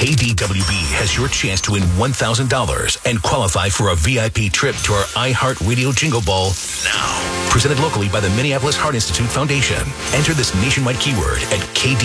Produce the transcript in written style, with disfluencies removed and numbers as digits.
KDWB has your chance to win $1,000 and qualify for a VIP trip to our iHeartRadio Jingle Ball now. Presented locally by the Minneapolis Heart Institute Foundation. Enter this nationwide keyword at KD.